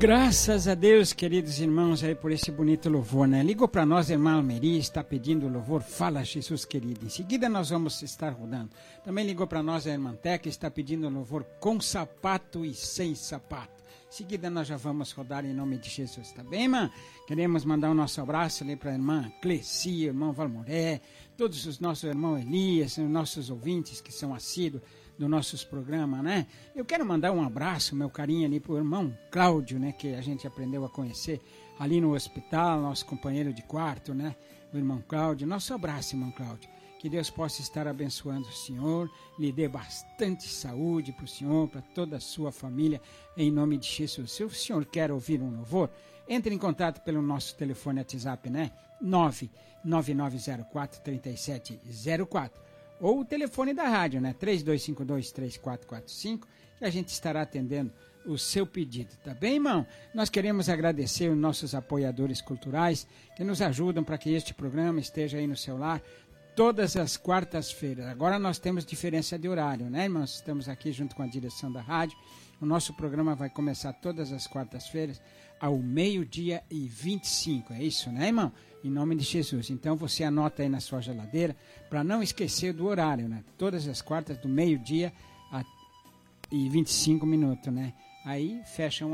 Graças a Deus, queridos irmãos, aí por esse bonito louvor, né? Ligou para nós, irmã Almeri, está pedindo o louvor Fala Jesus Querido. Em seguida nós vamos estar rodando. Também ligou para nós a irmã Teca, está pedindo o louvor Com Sapato e Sem Sapato. Em seguida nós já vamos rodar em nome de Jesus, tá bem, irmã? Queremos mandar o nosso abraço ali para a irmã Cleci, irmão Valmoré, todos os nossos irmãos Elias, os nossos ouvintes que são assíduos dos nossos programas, né? Eu quero mandar um abraço, meu carinho ali pro irmão Cláudio, né? Que a gente aprendeu a conhecer ali no hospital, nosso companheiro de quarto, né? O irmão Cláudio. Nosso abraço, irmão Cláudio. Que Deus possa estar abençoando o senhor, lhe dê bastante saúde para o senhor, para toda a sua família, em nome de Jesus. Se o senhor quer ouvir um louvor, entre em contato pelo nosso telefone WhatsApp, né? 99904-3704. Ou o telefone da rádio, né? 3252-3445, que a gente estará atendendo o seu pedido, tá bem, irmão? Nós queremos agradecer os nossos apoiadores culturais que nos ajudam para que este programa esteja aí no seu lar todas as quartas-feiras. Agora nós temos diferença de horário, né, irmãos? Estamos aqui junto com a direção da rádio. O nosso programa vai começar todas as quartas-feiras ao 12:25. É isso, né, irmão? Em nome de Jesus. Então você anota aí na sua geladeira para não esquecer do horário, né? Todas as quartas do 12:25, né? Aí fecha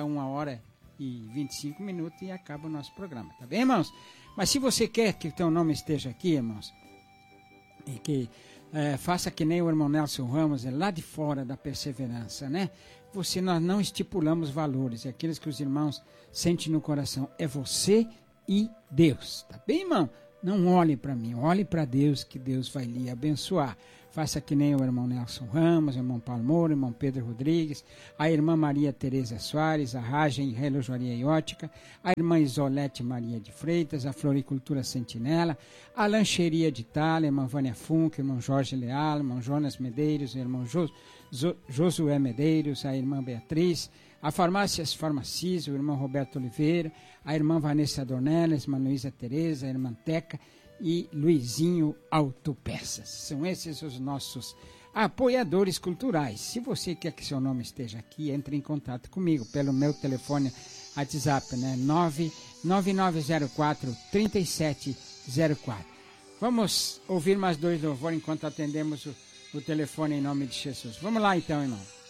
1h25 e acaba o nosso programa. Tá bem, irmãos? Mas se você quer que o teu nome esteja aqui, irmãos, e que faça que nem o irmão Nelson Ramos, lá de fora da perseverança, né? Nós não estipulamos valores, é aqueles que os irmãos sentem no coração. É você e Deus, tá bem, irmão? Não olhe para mim, olhe para Deus, que Deus vai lhe abençoar. Faça que nem o irmão Nelson Ramos, o irmão Paulo Moura, o irmão Pedro Rodrigues, a irmã Maria Tereza Soares, a Ragem Relojoaria e Ótica, a irmã Isolete Maria de Freitas, a Floricultura Sentinela, a Lancheria de Itália, a irmã Vânia Funk, o irmão Jorge Leal, o irmão Jonas Medeiros, o irmão Josué Medeiros, a irmã Beatriz, a Farmácias Farmacis, o irmão Roberto Oliveira, a irmã Vanessa Dornelles, a irmã Luísa Tereza, a irmã Teca e Luizinho Autopeças. São esses os nossos apoiadores culturais. Se você quer que seu nome esteja aqui, entre em contato comigo pelo meu telefone WhatsApp, né? 99904-3704. Vamos ouvir mais dois louvores enquanto atendemos o telefone em nome de Jesus. Vamos lá então, irmão.